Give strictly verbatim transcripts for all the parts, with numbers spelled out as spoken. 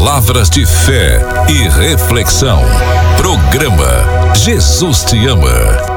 Palavras de fé e reflexão. Programa Jesus te ama.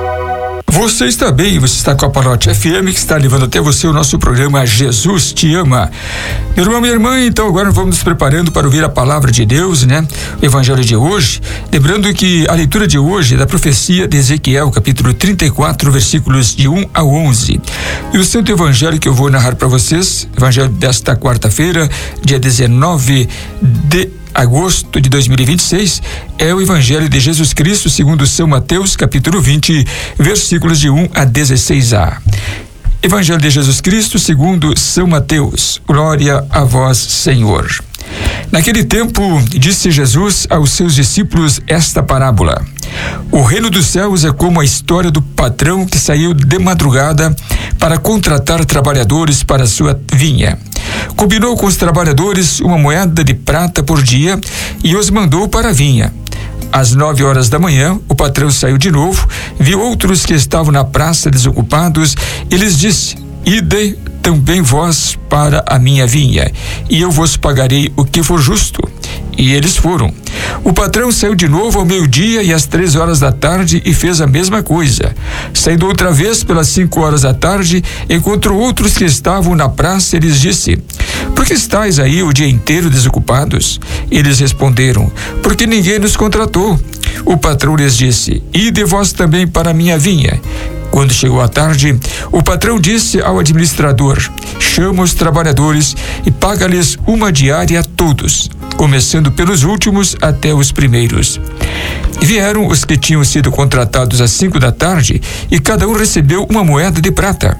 Você está bem, você está com a Palote F M, que está levando até você o nosso programa Jesus te ama. Meu irmão, minha irmã, então agora vamos nos preparando para ouvir a palavra de Deus, né? O evangelho de hoje, lembrando que a leitura de hoje é da profecia de Ezequiel, capítulo trinta e quatro, versículos de um a onze. E o santo evangelho que eu vou narrar para vocês, evangelho desta quarta-feira, dia dezenove de agosto de dois mil e vinte e seis, é o Evangelho de Jesus Cristo segundo São Mateus, capítulo vinte, versículos de um a dezesseis a. Evangelho de Jesus Cristo segundo São Mateus. Glória a vós, Senhor. Naquele tempo, disse Jesus aos seus discípulos esta parábola: o reino dos céus é como a história do patrão que saiu de madrugada para contratar trabalhadores para a sua vinha. Combinou com os trabalhadores uma moeda de prata por dia e os mandou para a vinha. Às nove horas da manhã, o patrão saiu de novo, viu outros que estavam na praça desocupados e lhes disse: ide também vós para a minha vinha, e eu vos pagarei o que for justo. E eles foram. O patrão saiu de novo ao meio-dia e às três horas da tarde e fez a mesma coisa. Saindo outra vez pelas cinco horas da tarde, encontrou outros que estavam na praça e lhes disse: por que estáis aí o dia inteiro desocupados? Eles responderam: porque ninguém nos contratou. O patrão lhes disse: ide vós também para a minha vinha. Quando chegou a tarde, o patrão disse ao administrador: chama os trabalhadores e paga-lhes uma diária a todos, começando pelos últimos até os primeiros. Vieram os que tinham sido contratados às cinco da tarde e cada um recebeu uma moeda de prata.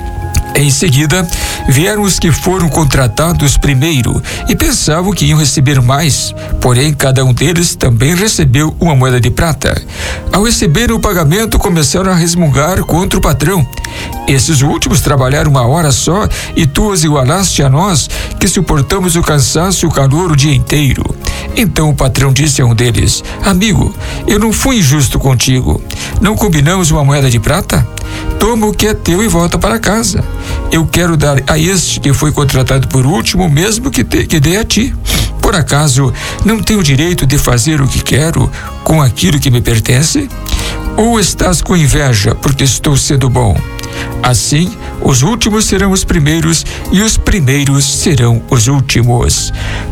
Em seguida, vieram os que foram contratados primeiro e pensavam que iam receber mais, porém cada um deles também recebeu uma moeda de prata. Ao receberem o pagamento, começaram a resmungar contra o patrão. Esses últimos trabalharam uma hora só e tu os igualaste a nós, que suportamos o cansaço e o calor o dia inteiro. Então o patrão disse a um deles: amigo, eu não fui injusto contigo. Não combinamos uma moeda de prata? Toma o que é teu e volta para casa. Eu quero dar a este que foi contratado por último, mesmo que, te, que dê a ti. Por acaso não tenho direito de fazer o que quero com aquilo que me pertence? Ou estás com inveja porque estou sendo bom? Assim, os últimos serão os primeiros e os primeiros serão os últimos.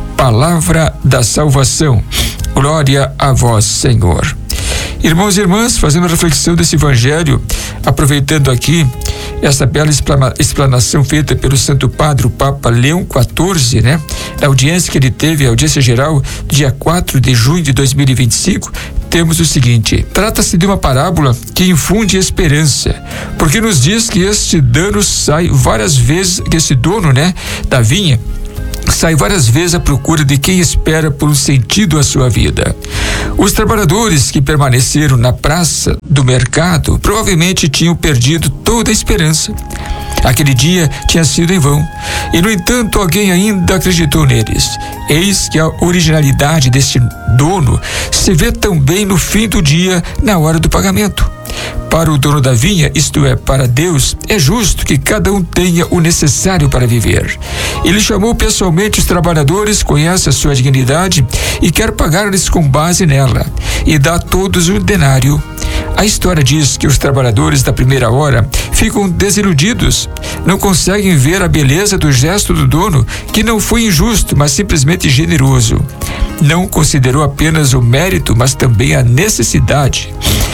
Palavra da salvação. Glória a vós, Senhor. Irmãos e irmãs, fazendo a reflexão desse evangelho, aproveitando aqui essa bela explanação feita pelo Santo Padre, o Papa Leão quatorze, né? Na audiência que ele teve, a audiência geral, dia quatro de junho de dois mil e vinte e cinco, temos o seguinte: trata-se de uma parábola que infunde esperança, porque nos diz que este dano sai várias vezes, que esse dono, né, da vinha, sai várias vezes à procura de quem espera por um sentido à sua vida. Os trabalhadores que permaneceram na praça do mercado provavelmente tinham perdido toda a esperança. Aquele dia tinha sido em vão, e no entanto alguém ainda acreditou neles. Eis que a originalidade deste dono se vê também no fim do dia, na hora do pagamento. Para o dono da vinha, isto é, para Deus, é justo que cada um tenha o necessário para viver. Ele chamou pessoalmente os trabalhadores, conhece a sua dignidade e quer pagar-lhes com base nela, e dá a todos um denário. A história diz que os trabalhadores da primeira hora ficam desiludidos, não conseguem ver a beleza do gesto do dono, que não foi injusto, mas simplesmente generoso. Não considerou apenas o mérito, mas também a necessidade.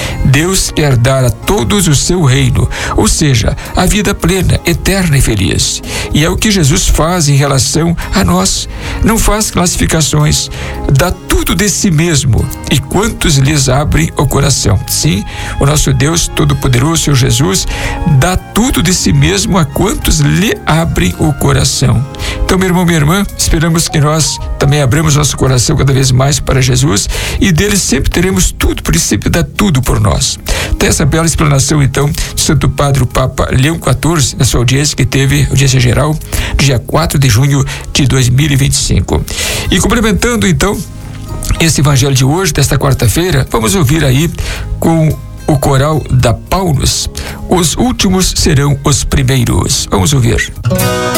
Deus quer dar a todos o seu reino, ou seja, a vida plena, eterna e feliz. E é o que Jesus faz em relação a nós. Não faz classificações, dá tudo de si mesmo. E quantos lhes abrem o coração? Sim, o nosso Deus Todo-Poderoso, Senhor Jesus, dá tudo de si mesmo a quantos lhe abrem o coração. Então, meu irmão, minha irmã, esperamos que nós também abramos nosso coração cada vez mais para Jesus, e dele sempre teremos tudo, porque ele sempre dá tudo por nós. Tem essa bela explanação, então, do Santo Padre, o Papa Leão quatorze, na sua audiência que teve, audiência geral, dia quatro de junho de dois mil e vinte e cinco. E complementando, então, esse evangelho de hoje, desta quarta-feira, vamos ouvir aí com o coral da Paulus: os últimos serão os primeiros. Vamos ouvir.